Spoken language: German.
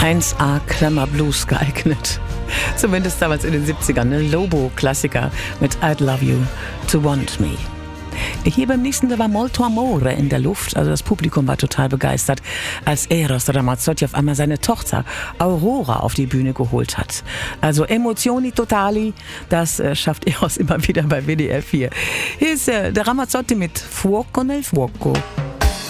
1A Klammer Blues geeignet. Zumindest damals in den 70ern, ne? Lobo-Klassiker mit I'd Love You to Want Me. Hier beim nächsten, da war Molto Amore in der Luft. Also das Publikum war total begeistert, als Eros Ramazzotti auf einmal seine Tochter Aurora auf die Bühne geholt hat. Also Emozioni totali, das schafft Eros immer wieder bei WDR 4. Hier ist der Ramazzotti mit Fuoco nel Fuoco.